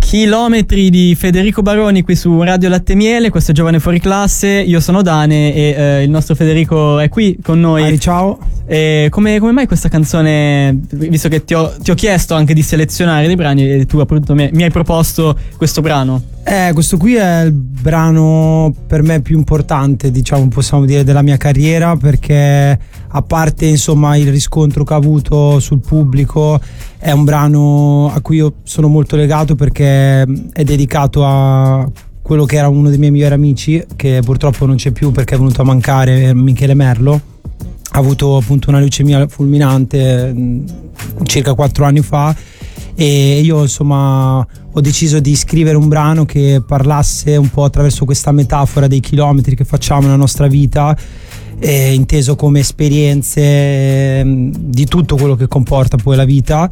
Chilometri di Federico Baroni qui su Radio Latte Miele. Questo è Giovane Fuori Classe. Io sono Dane e il nostro Federico è qui con noi. Ciao. Come mai questa canzone, visto che ti ho chiesto anche di selezionare dei brani e tu appunto mi hai proposto questo brano? Questo qui è il brano per me più importante, diciamo, possiamo dire, della mia carriera, perché a parte insomma il riscontro che ha avuto sul pubblico, è un brano a cui io sono molto legato, perché è dedicato a quello che era uno dei miei migliori amici, che purtroppo non c'è più perché è venuto a mancare, Michele Merlo. Ha avuto appunto una leucemia fulminante circa 4 anni fa, e io insomma ho deciso di scrivere un brano che parlasse un po' attraverso questa metafora dei chilometri che facciamo nella nostra vita, inteso come esperienze di tutto quello che comporta poi la vita,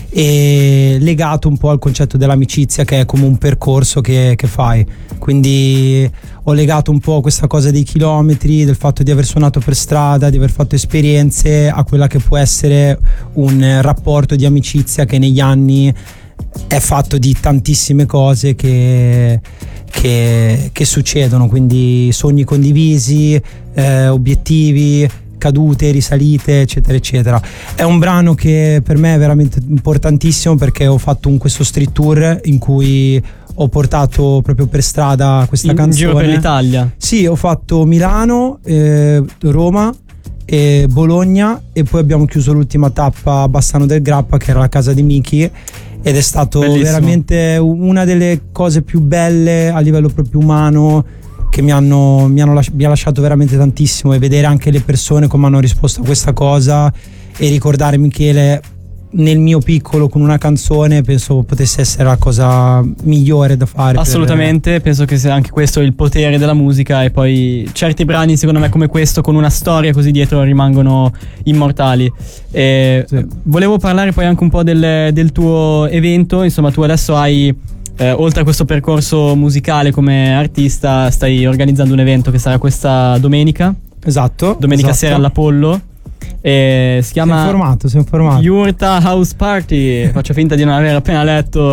e legato un po' al concetto dell'amicizia, che è come un percorso che fai. Quindi ho legato un po' questa cosa dei chilometri, del fatto di aver suonato per strada, di aver fatto esperienze, a quella che può essere un rapporto di amicizia che negli anni è fatto di tantissime cose che succedono, quindi sogni condivisi, obiettivi, cadute, risalite, eccetera eccetera. È un brano che per me è veramente importantissimo, perché ho fatto questo street tour in cui ho portato proprio per strada questa canzone in giro per l'Italia. Sì, ho fatto Milano, Roma e Bologna, e poi abbiamo chiuso l'ultima tappa a Bassano del Grappa, che era la casa di Miki, ed è stato bellissimo. Veramente una delle cose più belle a livello proprio umano, che mi ha lasciato veramente tantissimo, e vedere anche le persone come hanno risposto a questa cosa, e ricordare Michele nel mio piccolo con una canzone, penso potesse essere la cosa migliore da fare. Assolutamente, penso che sia anche questo il potere della musica, e poi certi brani secondo me come questo, con una storia così dietro, rimangono immortali. Sì. Volevo parlare poi anche un po' del tuo evento. Insomma, tu adesso hai oltre a questo percorso musicale come artista, stai organizzando un evento che sarà questa domenica. Esatto. Domenica sera all'Apollo. Si chiama Sei informato. Yurta House Party. Faccio finta di non aver appena letto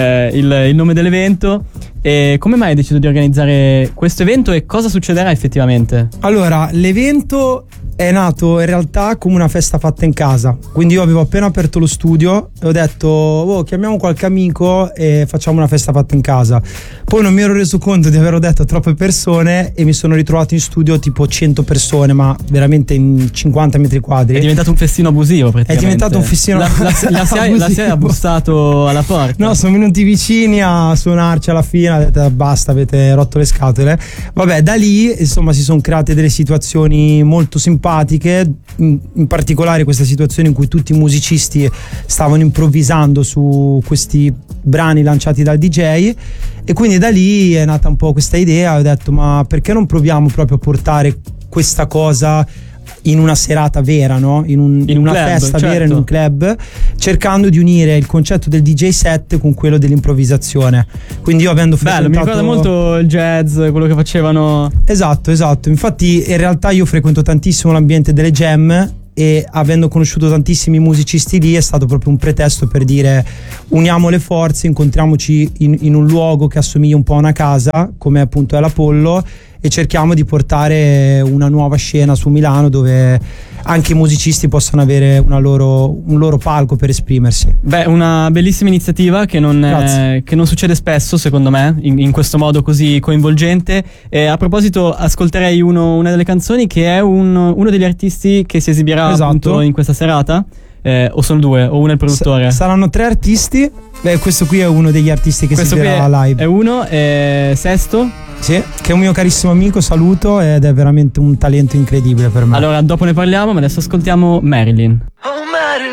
il nome dell'evento. E come mai hai deciso di organizzare questo evento, e cosa succederà effettivamente? Allora, l'evento è nato in realtà come una festa fatta in casa. Quindi io avevo appena aperto lo studio e ho detto chiamiamo qualche amico e facciamo una festa fatta in casa. Poi non mi ero reso conto di averlo detto a troppe persone, e mi sono ritrovato in studio tipo 100 persone, ma veramente in 50 metri quadri. È diventato un festino abusivo praticamente. È diventato un festino la SIAE ha bussato alla porta. No, sono venuti vicini a suonarci alla fine, ha detto basta, avete rotto le scatole. Vabbè, da lì insomma si sono create delle situazioni molto simpatiche, in particolare questa situazione in cui tutti i musicisti stavano improvvisando su questi brani lanciati dal DJ, e quindi da lì è nata un po' questa idea. Ho detto ma perché non proviamo proprio a portare questa cosa in una serata vera, no? In una club, festa certo. vera, in un club, cercando di unire il concetto del DJ set con quello dell'improvvisazione. Quindi io avendo frequentato... Bello, mi ricorda molto il jazz, quello che facevano. Esatto. Infatti in realtà io frequento tantissimo l'ambiente delle jam, e avendo conosciuto tantissimi musicisti lì è stato proprio un pretesto per dire uniamo le forze, incontriamoci in un luogo che assomiglia un po' a una casa, come appunto è l'Apollo, e cerchiamo di portare una nuova scena su Milano, dove anche i musicisti possano avere un loro palco per esprimersi. Beh, una bellissima iniziativa che non succede spesso, secondo me, in questo modo così coinvolgente. A proposito, ascolterei una delle canzoni, che è uno degli artisti che si esibirà appunto in questa serata. O sono due, o uno è il produttore? Saranno 3 artisti. Questo qui è uno degli artisti che si esibirà live. È uno, Sesto. Sì, che è un mio carissimo amico, saluto, ed è veramente un talento incredibile per me. Allora, dopo ne parliamo, ma adesso ascoltiamo Marilyn.